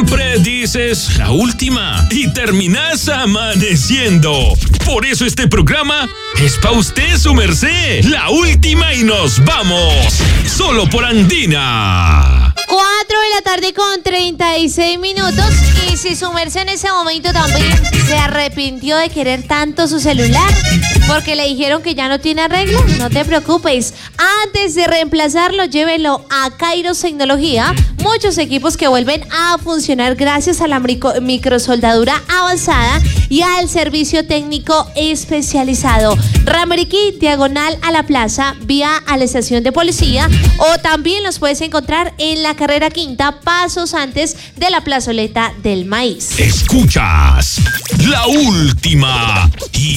Siempre dices la última y terminas amaneciendo. Por eso este programa es pa' usted, su merced. La última y nos vamos. Solo por Andina. 4:36 y si su merced en ese momento también se arrepintió de querer tanto su celular porque le dijeron que ya no tiene arreglo, no te preocupes. Antes de reemplazarlo, llévelo a Kairos Tecnología. Muchos equipos que vuelven a funcionar gracias a la microsoldadura avanzada y al servicio técnico especializado. Rameriquí, diagonal a la plaza, vía a la estación de policía, o también los puedes encontrar en la carrera quinta, pasos antes de la plazoleta del maíz. Escuchas la última y